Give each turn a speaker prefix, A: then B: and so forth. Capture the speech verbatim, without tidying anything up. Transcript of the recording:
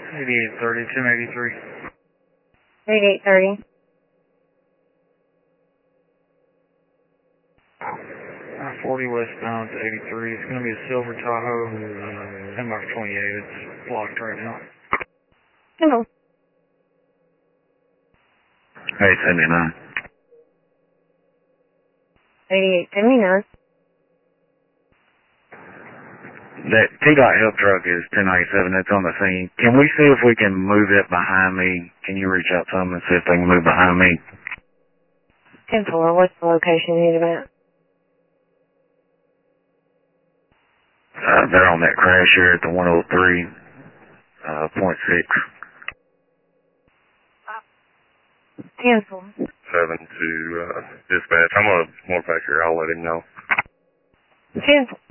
A: eighty-eight thirty, ten eighty-three.
B: eighty-eight thirty.
A: I forty westbound to eighty-three. It's going to be a silver Tahoe, uh, M X twenty-eight. It's blocked right now.
B: Hello.
C: Hey, seventy-nine.
B: eighty-eight seventy-nine.
C: That T-Dot help truck is ten ninety-seven. That's on the scene. Can we see if we can move it behind me? Can you reach out to them and see if they can move behind me?
B: ten four, what's the location you need about?
C: Uh, they're on that crash here at the one oh three point six.
B: ten four.
D: seven to uh, dispatch. I'm going to more back here. I'll let him know.
B: ten four.